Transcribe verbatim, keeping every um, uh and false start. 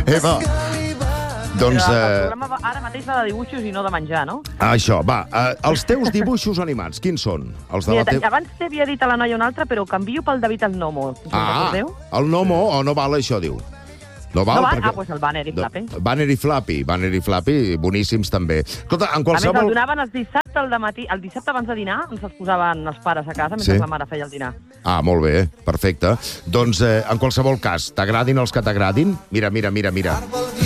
Eva, doncs... Però el Eh... programa ara mateix va de dibuixos i no de menjar, no? Això, va. Eh, els teus dibuixos animats, quins són? Els de Mira, la teva... abans t'havia dit a la noia un altre, però ho canvio pel David el Nomo. Si Ah, el Nomo, o no val això, diu? No val? No val? Perquè... Ah, doncs el Banner i Flappy. Banner i Flappy, Banner i Flappy, boníssims també. Escolta, en A més, qualsevol... el donaven els dissabte al matí, el dissabte abans de dinar, ens els posaven els pares a casa mentre Sí? la mare feia el dinar. Ah, molt bé, perfecte. Doncs, eh, en qualsevol cas, t'agradin els que t'agradin? Mira, mira, mira, mira.